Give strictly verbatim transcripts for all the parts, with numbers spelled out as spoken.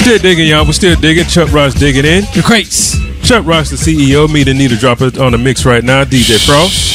Still digging, y'all. We're still digging. Chuck Ross digging in. The crates. Chuck Ross, the C E O. Me, the needle dropper on the mix right now. D J Frost.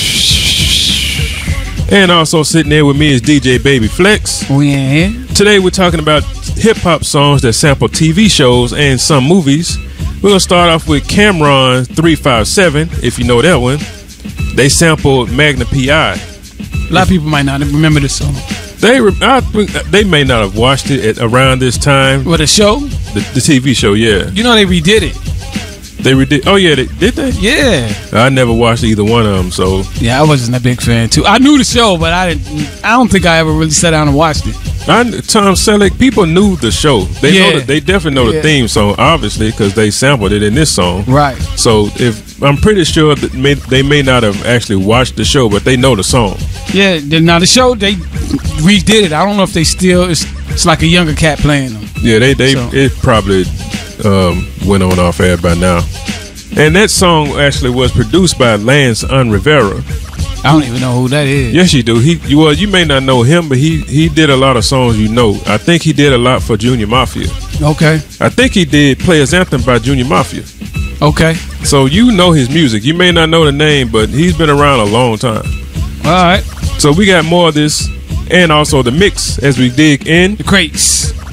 And also sitting there with me is D J Baby Flex. We in here. Today we're talking about hip-hop songs that sample T V shows and some movies. We're going to start off with Cameron three five seven, if you know that one. They sampled Magnum P I. A lot of people might not remember this song. They re- I think they may not have watched it at around this time. What, a show? The, the T V show, yeah. You know they redid it. They redid. Oh yeah, they, did they? Yeah. I never watched either one of them, so yeah, I wasn't a big fan too. I knew the show, but I didn't. I don't think I ever really sat down and watched it. I, Tom Selleck, people knew the show. They Yeah. know the, they definitely know Yeah. the theme song, obviously, because they sampled it in this song. Right. So if I'm pretty sure that may, they may not have actually watched the show, but they know the song. Yeah. then- Now the show they redid it. I don't know if they still. It's, it's like a younger cat playing them. Yeah, they they So- it probably um, went on off air by now. And that song actually was produced by Lance Un Rivera. I don't even know who that is. Yes, you do. He you well, you may not know him, but he he did a lot of songs you know. I think he did a lot for Junior Mafia. Okay. I think he did Players Anthem by Junior Mafia. Okay. So you know his music. You may not know the name, but he's been around a long time. All right. So we got more of this and also the mix as we dig in. The crates.